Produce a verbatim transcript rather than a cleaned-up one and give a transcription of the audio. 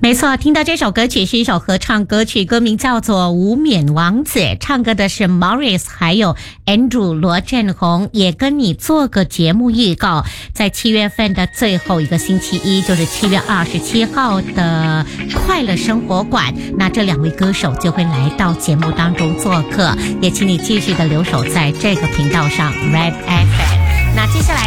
没错，听到这首歌曲是一首合唱歌曲，歌名叫做《无冕王子》，唱歌的是 Morris 还有 Andrew 罗振宏。也跟你做个节目预告，在七月份的最后一个星期一，就是七月二十七号的快乐生活馆，那这两位歌手就会来到节目当中做客，也请你继续的留守在这个频道上 Red F M。那接下来